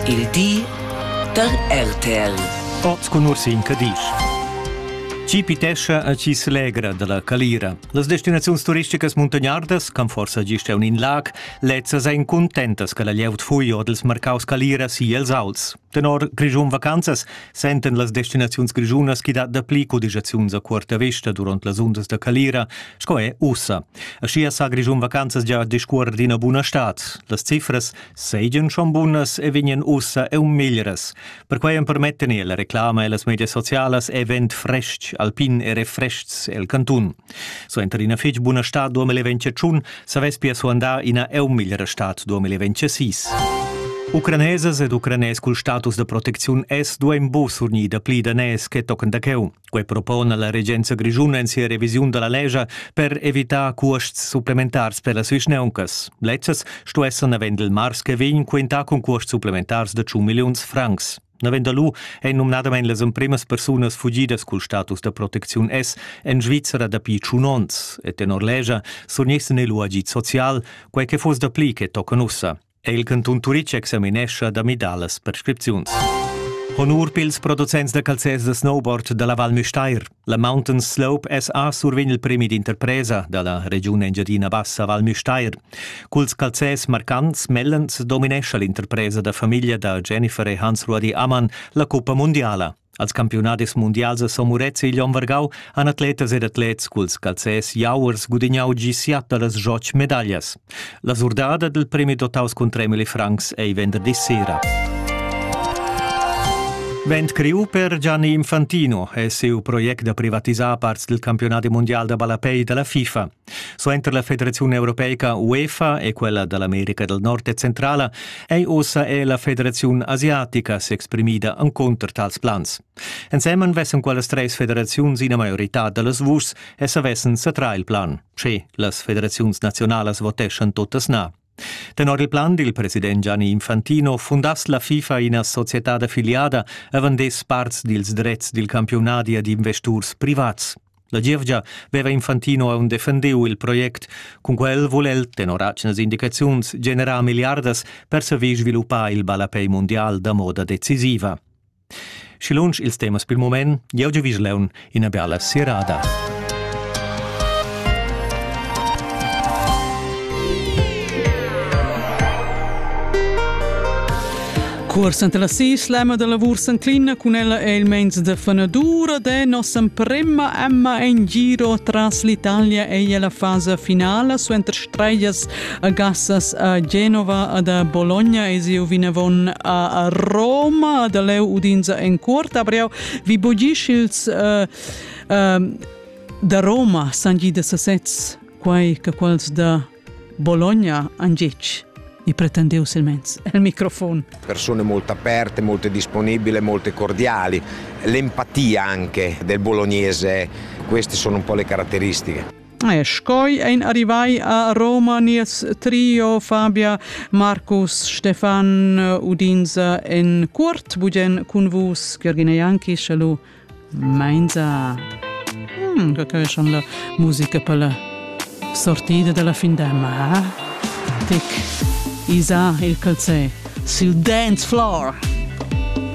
Il di der RTL. Oz con Ursin Cadiz. Ci pitescha a ci s'alegra della Calira. Le destinazioni turistiche montagnardas, can forsa giste un in lag, lezzas ein contentas che la lleut fui o dels mercaus Calira sia els auls. Tenor grigiun vacanzas senten las destinazioni grigiunas chi dat da pli codigiaziuns a quarta vista durant las undas da Calira, sco è ussa. Ascia sa grigiun vacanzas già discuor d'ina buna stat. Las cifras seigien schon bunas e vignen ussa e miglieras. Per quai en permetteni la reclama e las media socialas event fresch, alpin e refreschts el cantun. So enter ina fetg buna stat 2021, saves pia so andà ina migliera stat 2026. Ucranesas ed ucranes cul status de proteziun es duem bus urni da pli danes che tocan da cheu. Quei propone la regenza grigiuna in sia revisiun della legge per evitar costs supplementars per la svisneuncas. Letzes sto essan avendel mars che vegn quenta con costs supplementars de 2 milions francs. Navendalu è nominadamein les primas personas fugidas cul status de proteziun es en Svizzera da pi ciunons, et tenor legge surniessen elu agit social, quei che fos da pli che tocan ussa. E il cantun Turic examinescha da midalas prescripziuns. Honor pils producents de calzers de snowboard de la Val Müstair. La Mountain Slope SA survegn il premi d'interpresa de la regione engiadina bassa Val Müstair. Culs calzers marcants mellens dominescha l'interpresa da famiglia da Jennifer e Hans-Rudi Ammann la Coppa Mondiala. Als campionatis mondials a Somorezza e Lionvargau han atletas ed atlets culs calzers jauers gudignau gisiat las joc medallas. La surdada del premi dotaus con 3 mili francs ei venerdì sera. Vent criu per Gianni Infantino è seu project da privatisar parts del campionato mondiale da balapei della FIFA. So enter la Federazione Europeica UEFA e quella dell'America del Nord e Centrale e ossa è la Federazione Asiatica s'exprimida en contra tals plans. Ensemen vessen quelles tres federaziuns in majorità delles vus e s'avessen satra il plan. Che las federaziuns nazionales voteschen totes na. Tenor il plan del president Gianni Infantino fundas la FIFA in una società affiliata e vendes parts dils drets del campionati ad investors privats. La Gievgia veva Infantino un defendeu il project con quel volel, tenoracnes indicaziuns, generà miliardas per saver sviluppare il balapei mondial da moda decisiva. Schilunch ils temas pil moment, jeuge visleun in a bella serada. Corsa ante la sis, l'ema della Vurs inclina con ella è il mens de fanadura de nostra prima emma in giro tras l'Italia e la fase finale su enter straias a gassas a Genova ad a Bologna e si vinavon a Roma da leu udinza in corta abriau vi bogiscils da Roma sangi de sasets quai che quals da Bologna angec. I pretendeu silmenz. Il microfono. Persone molto aperte, molto disponibili, molto cordiali. L'empatia anche del bolognese, queste sono un po' le caratteristiche. Scoi ein arrivai a Roma nies trio Fabia, Marcus, Stefan, Udinza en Kurt, bugen kun vus, Georgina Janki, Shalu, Mainza. Che è schon la musica per la sortita della fin d'emma, Tic. Isa il calzè sul dance floor.